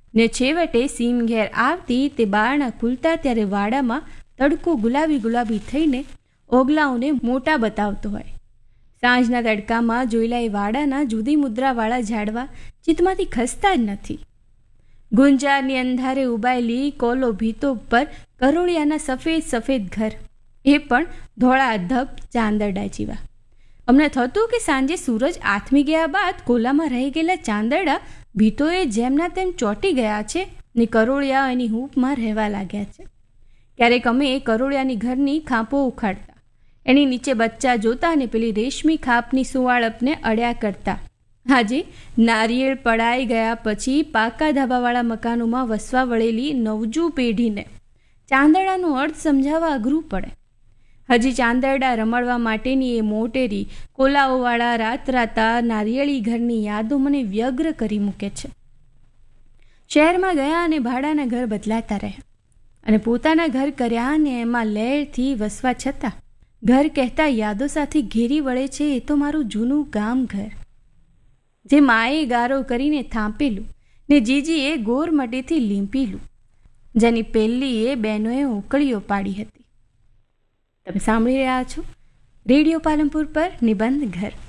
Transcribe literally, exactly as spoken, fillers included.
ને છેવટે સીમ ઘેર આવતી તે બારણા ખુલતા ત્યારે વાડામાં તડકો ગુલાબી ગુલાબી થઈને ઓગલાઓને મોટા બતાવતો હોય. સાંજના તડકામાં જોયેલા એ વાડાના જુદી મુદ્રાવાળા ઝાડવા ચિત્તમાંથી ખસતા જ નથી. ગુંજારની અંધારે ઉબાયેલી કોલો ભીતો પર કરોળિયાના સફેદ સફેદ ઘર, એ પણ ધોળા ધબ ચાંદરડા જેવા. અમને થતું કે સાંજે સૂરજ આથમી ગયા બાદ કોલામાં રહી ગયેલા ચાંદરડા ભીતોએ જેમના તેમ ચોંટી ગયા છે ને કરોળિયા એની હૂંફમાં રહેવા લાગ્યા છે. ક્યારેક અમે કરોળિયાની ઘરની ખાંપો ઉખાડતા, એની નીચે બચ્ચા જોતા અને પેલી રેશમી ખાપની સુવાળપને અડ્યા કરતા. આજે નારિયેળ પડાઈ ગયા પછી પાકા ધાબાવાળા મકાનોમાં વસવા વળેલી નવજુ પેઢીને ચાંદરડાનો અર્થ સમજાવવા અઘરું પડે. હજી ચાંદરડા રમાડવા માટેની એ મોટેરી કોલાઓવાળા રાતરાતા નારિયેળી ઘરની યાદો મને વ્યગ્ર કરી મૂકે છે. શહેરમાં ગયા અને ભાડાના ઘર બદલાતા રહ્યા અને પોતાના ઘર કર્યા અને એમાં લહેરથી વસવા છતાં ઘર કહેતા યાદો સાથે ઘેરી વળે છે એ તો મારું જૂનું ગામ ઘર, જે માએ ગારો કરીને થાંપેલું ને જીજીએ ગોર મટીથી લીંપેલું, જેની પહેલી એ બહેનોએ ઉકળીઓ પાડી હતી. તમે સાંભળી રહ્યા છો રેડિયો પાલનપુર પર નિબંધ ઘર.